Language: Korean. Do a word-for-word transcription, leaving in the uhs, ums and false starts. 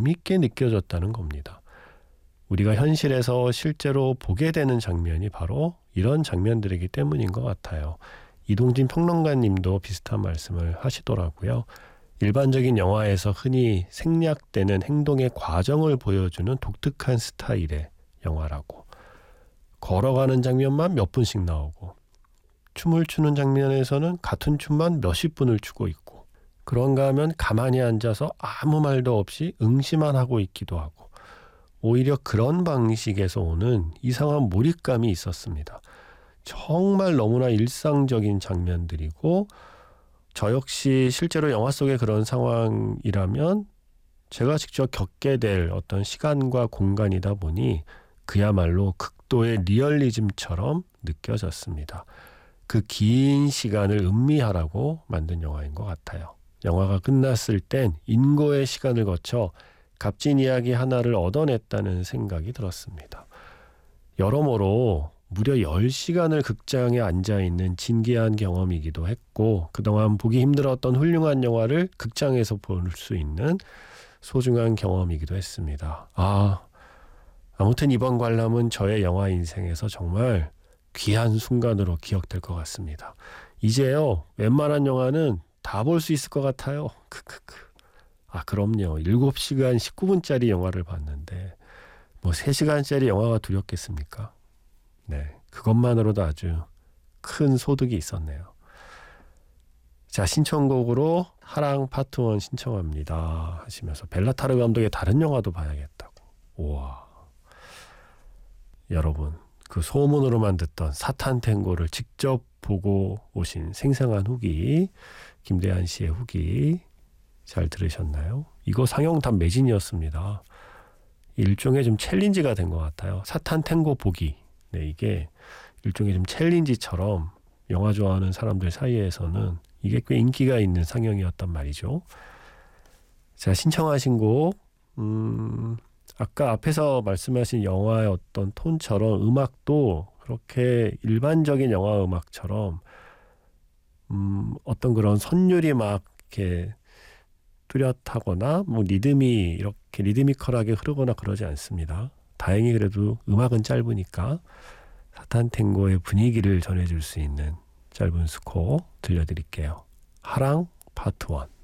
재밌게 느껴졌다는 겁니다. 우리가 현실에서 실제로 보게 되는 장면이 바로 이런 장면들이기 때문인 것 같아요. 이동진 평론가님도 비슷한 말씀을 하시더라고요. 일반적인 영화에서 흔히 생략되는 행동의 과정을 보여주는 독특한 스타일의 영화라고. 걸어가는 장면만 몇 분씩 나오고 춤을 추는 장면에서는 같은 춤만 몇십 분을 추고 있고 그런가 하면 가만히 앉아서 아무 말도 없이 응시만 하고 있기도 하고 오히려 그런 방식에서 오는 이상한 몰입감이 있었습니다. 정말 너무나 일상적인 장면들이고 저 역시 실제로 영화 속의 그런 상황이라면 제가 직접 겪게 될 어떤 시간과 공간이다 보니 그야말로 극도의 리얼리즘처럼 느껴졌습니다. 그 긴 시간을 음미하라고 만든 영화인 것 같아요. 영화가 끝났을 땐 인고의 시간을 거쳐 값진 이야기 하나를 얻어냈다는 생각이 들었습니다. 여러모로 무려 열 시간을 극장에 앉아있는 진기한 경험이기도 했고 그동안 보기 힘들었던 훌륭한 영화를 극장에서 볼 수 있는 소중한 경험이기도 했습니다. 아, 아무튼 이번 관람은 저의 영화 인생에서 정말 귀한 순간으로 기억될 것 같습니다. 이제요, 웬만한 영화는 다 볼 수 있을 것 같아요. 크크크. 아, 그럼요. 일곱 시간 십구 분짜리 영화를 봤는데 뭐 세 시간짜리 영화가 두렵겠습니까? 네, 그것만으로도 아주 큰 소득이 있었네요. 자, 신청곡으로 하랑 파트 원 신청합니다 하시면서 벨라타르 감독의 다른 영화도 봐야겠다고. 우와. 여러분, 그 소문으로만 듣던 사탄 탱고를 직접 보고 오신 생생한 후기, 김대한 씨의 후기 잘 들으셨나요? 이거 상영 단 매진이었습니다. 일종의 좀 챌린지가 된 것 같아요. 사탄 탱고 보기. 네, 이게 일종의 좀 챌린지처럼 영화 좋아하는 사람들 사이에서는 이게 꽤 인기가 있는 상영이었단 말이죠. 자, 신청하신 곡, 음, 아까 앞에서 말씀하신 영화의 어떤 톤처럼 음악도 그렇게 일반적인 영화 음악처럼 음, 어떤 그런 선율이 막 이렇게 뚜렷하거나 뭐 리듬이 이렇게 리드미컬하게 흐르거나 그러지 않습니다. 다행히 그래도 음악은 짧으니까 사탄 탱고의 분위기를 전해줄 수 있는 짧은 스코어 들려드릴게요. 하랑 파트 원.